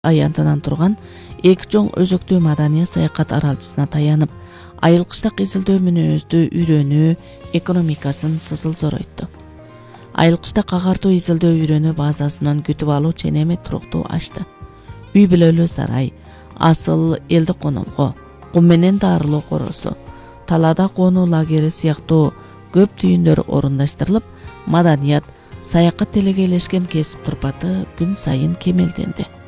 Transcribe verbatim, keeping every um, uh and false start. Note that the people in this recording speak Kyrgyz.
аянтынан турган эки чоң өзөктүү маданий саякат аралчысына таянып, айылкычтак изилдөө мүнөздү үйрөнүү экономикасын сызыл зоройту. Айылкычтак агартуу изилдөө үйрөнүү базасынан күтүп алуу ченеми туруктуу ачты. Үй бүлөлүү сарай, асыл элди конолго, кум менен дарылоо коросу, талаада конуу лагери сыяктуу көп түйүндөр орундаштырылып, маданият, саякат делегейлешкен кесип турпаты күн сайын кемелденди.